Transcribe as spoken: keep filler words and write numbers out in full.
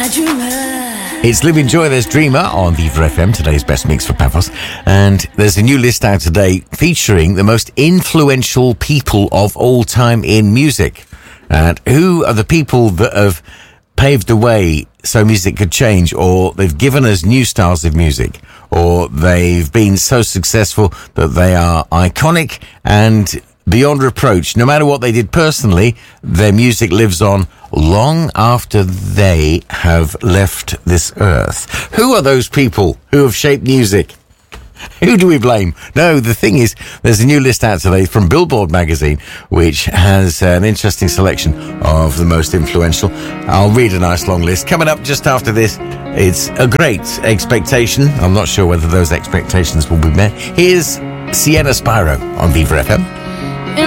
It's Live Enjoy, there's Dreamer on Viva F M, today's best mix for Pavos. And there's a new list out today featuring the most influential people of all time in music. And who are the people that have paved the way so music could change, or they've given us new styles of music, or they've been so successful that they are iconic and beyond reproach. No matter what they did personally, their music lives on long after they have left this earth. Who are those people who have shaped music? Who do we blame? No, the thing is, there's a new list out today from Billboard magazine, which has an interesting selection of the most influential. I'll read a nice long list. Coming up just after this, it's a great expectation. I'm not sure whether those expectations will be met. Here's Sienna Spyro on Viva F M.